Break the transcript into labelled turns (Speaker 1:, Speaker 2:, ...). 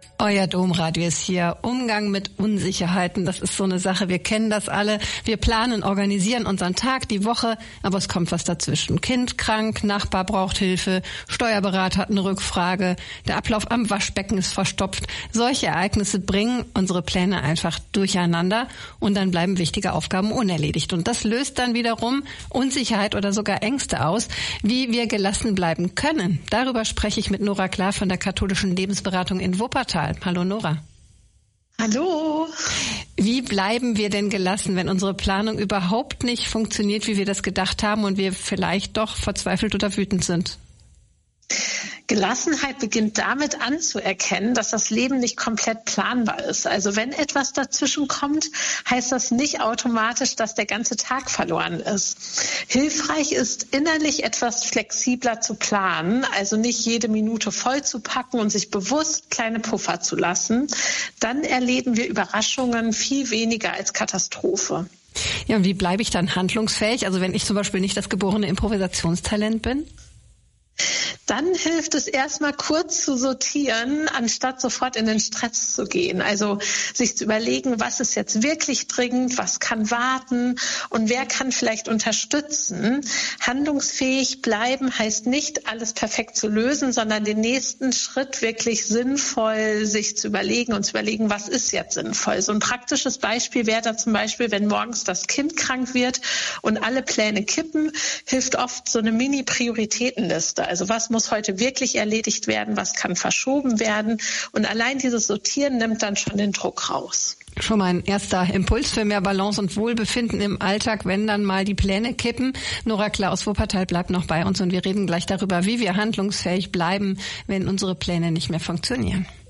Speaker 1: Euer Domradio ist hier. Umgang mit Unsicherheiten, das ist so eine Sache. Wir kennen das alle. Wir planen, organisieren unseren Tag, die Woche, aber es kommt was dazwischen. Kind krank, Nachbar braucht Hilfe, Steuerberater hat eine Rückfrage, der Ablauf am Waschbecken ist verstopft. Solche Ereignisse bringen unsere Pläne einfach durcheinander und dann bleiben wichtige Aufgaben unerledigt. Und das löst dann wiederum Unsicherheit oder sogar Ängste aus, wie wir gelassen bleiben können. Darüber spreche ich mit Nora Klar von der Katholischen Lebensberatung in Wuppertal. Hallo Nora.
Speaker 2: Hallo.
Speaker 1: Wie bleiben wir denn gelassen, wenn unsere Planung überhaupt nicht funktioniert, wie wir das gedacht haben und wir vielleicht doch verzweifelt oder wütend sind?
Speaker 2: Gelassenheit beginnt damit anzuerkennen, dass das Leben nicht komplett planbar ist. Also wenn etwas dazwischen kommt, heißt das nicht automatisch, dass der ganze Tag verloren ist. Hilfreich ist, innerlich etwas flexibler zu planen, also nicht jede Minute voll zu packen und sich bewusst kleine Puffer zu lassen. Dann erleben wir Überraschungen viel weniger als Katastrophe.
Speaker 1: Ja, und wie bleibe ich dann handlungsfähig? Also wenn ich zum Beispiel nicht das geborene Improvisationstalent bin?
Speaker 2: Dann hilft es erstmal kurz zu sortieren, anstatt sofort in den Stress zu gehen. Also sich zu überlegen, was ist jetzt wirklich dringend, was kann warten und wer kann vielleicht unterstützen. Handlungsfähig bleiben heißt nicht, alles perfekt zu lösen, sondern den nächsten Schritt wirklich sinnvoll sich zu überlegen und zu überlegen, was ist jetzt sinnvoll. So ein praktisches Beispiel wäre da zum Beispiel, wenn morgens das Kind krank wird und alle Pläne kippen, hilft oft so eine Mini-Prioritätenliste. Also was muss heute wirklich erledigt werden, was kann verschoben werden. Und allein dieses Sortieren nimmt dann schon den Druck raus.
Speaker 1: Schon mal ein erster Impuls für mehr Balance und Wohlbefinden im Alltag, wenn dann mal die Pläne kippen. Nora Klar aus Wuppertal bleibt noch bei uns und wir reden gleich darüber, wie wir handlungsfähig bleiben, wenn unsere Pläne nicht mehr funktionieren.